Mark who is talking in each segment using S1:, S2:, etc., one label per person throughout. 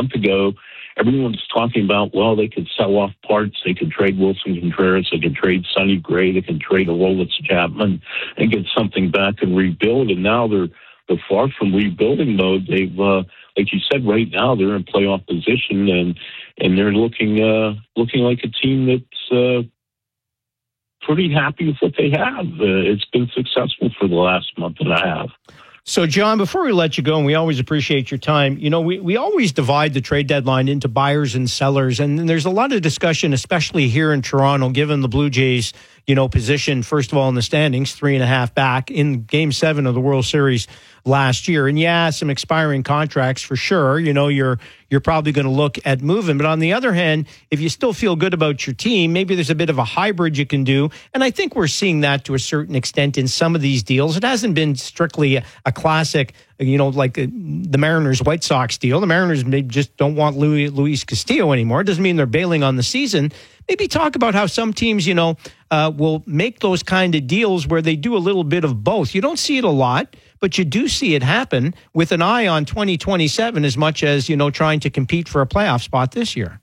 S1: month ago, everyone was talking about, well, they could sell off parts. They could trade Wilson Contreras. They could trade Sonny Gray. They could trade Aroldis Chapman and get something back and rebuild. And now they're far from rebuilding mode. They've, like you said, right now they're in playoff position, and they're looking like a team that's pretty happy with what they have. It's been successful for the last month and a half.
S2: So, John, before we let you go, and we always appreciate your time, we always divide the trade deadline into buyers and sellers, and there's a lot of discussion, especially here in Toronto, given the Blue Jays, position, first of all, in the standings, 3.5 back in Game 7 of the World Series last year. And yeah, some expiring contracts for sure. You're probably going to look at moving. But on the other hand, if you still feel good about your team, maybe there's a bit of a hybrid you can do. And I think we're seeing that to a certain extent in some of these deals. It hasn't been strictly a classic, like the Mariners White Sox deal. The Mariners maybe just don't want Luis Castillo anymore. It doesn't mean they're bailing on the season. Maybe talk about how some teams, will make those kind of deals where they do a little bit of both. You don't see it a lot, but you do see it happen with an eye on 2027 as much as, trying to compete for a playoff spot this year.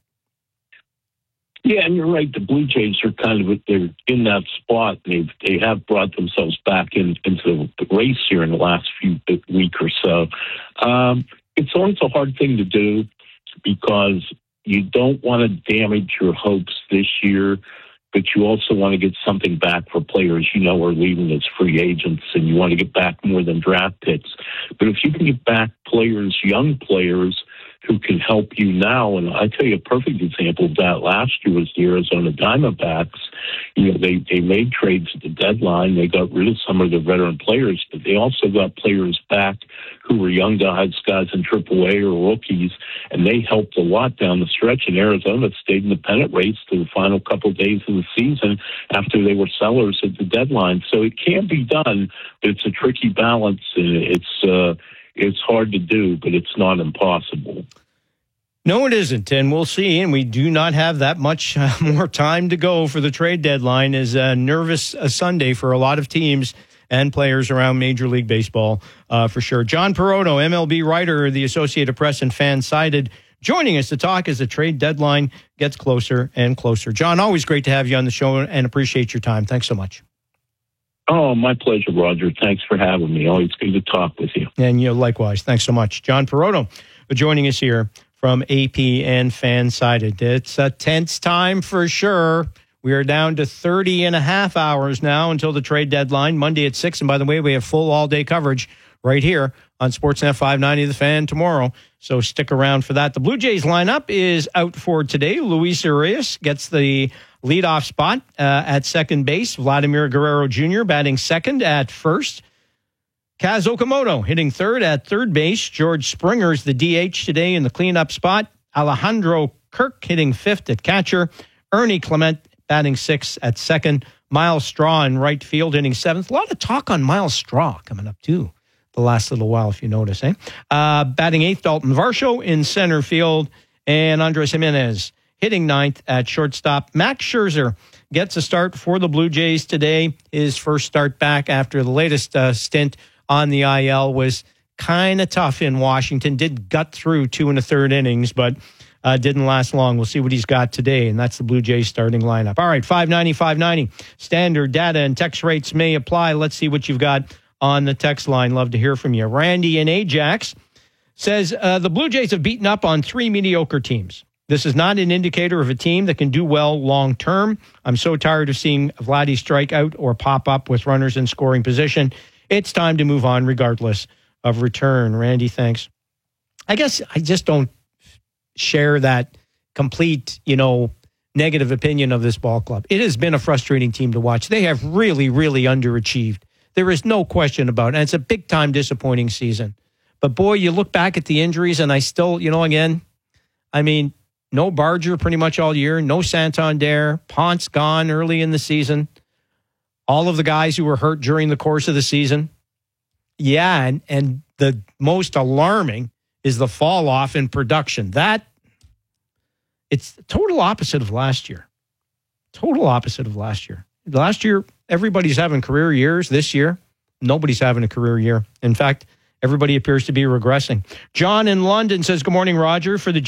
S1: Yeah, and you're right. The Blue Jays are they're in that spot. They have brought themselves back into the race here in the last week or so. It's always a hard thing to do because you don't want to damage your hopes this year, but you also want to get something back for players are leaving as free agents, and you want to get back more than draft picks. But if you can get back players, young players, who can help you now, and I tell you a perfect example of that last year was the Arizona Diamondbacks. They made trades at the deadline. They got rid of some of the veteran players, but they also got players back who were young guys in AAA or rookies, and they helped a lot down the stretch. And Arizona stayed in the pennant race to the final couple of days of the season after they were sellers at the deadline. So it can be done, but it's a tricky balance, and it's hard to do, but it's not impossible.
S2: No, it isn't, and we'll see. And we do not have that much more time to go for the trade deadline. Is a nervous Sunday for a lot of teams and players around Major League Baseball, for sure. John Perotto, MLB writer, the Associated Press and Fansided, joining us to talk as the trade deadline gets closer and closer. John, always great to have you on the show, and appreciate your time. Thanks so much.
S1: Oh, my pleasure, Roger. Thanks for having me. Always good to talk with you.
S2: And likewise. Thanks so much. John Perotto joining us here from AP and Fansided. It's a tense time for sure. We are down to 30 and a half hours now until the trade deadline, Monday at 6. And by the way, we have full all-day coverage right here on Sportsnet 590 The Fan tomorrow. So stick around for that. The Blue Jays lineup is out for today. Luis Urias gets the leadoff spot at second base. Vladimir Guerrero Jr. batting second at first. Kaz Okamoto hitting third at third base. George Springer's the DH today in the cleanup spot. Alejandro Kirk hitting fifth at catcher. Ernie Clement batting sixth at second. Miles Straw in right field hitting seventh. A lot of talk on Miles Straw coming up too the last little while, if you notice. Batting eighth, Dalton Varsho in center field. And Andres Jimenez hitting ninth at shortstop. Max Scherzer gets a start for the Blue Jays today. His first start back after the latest stint on the IL was kind of tough in Washington. Did gut through 2 1/3 innings, but didn't last long. We'll see what he's got today, and that's the Blue Jays starting lineup. All right, 590. Standard data and text rates may apply. Let's see what you've got on the text line. Love to hear from you. Randy in Ajax says, the Blue Jays have beaten up on 3 mediocre teams. This is not an indicator of a team that can do well long term. I'm so tired of seeing Vladdy strike out or pop up with runners in scoring position. It's time to move on regardless of return. Randy, thanks. I guess I just don't share that complete, negative opinion of this ball club. It has been a frustrating team to watch. They have really, really underachieved. There is no question about it. And it's a big-time disappointing season. But, boy, you look back at the injuries, and I still, no Barger pretty much all year, no Santander, Ponce gone early in the season. All of the guys who were hurt during the course of the season. Yeah, and the most alarming is the fall off in production. It's the total opposite of last year. Total opposite of last year. Last year, everybody's having career years. This year, nobody's having a career year. In fact, everybody appears to be regressing. John in London says, good morning, Roger. For the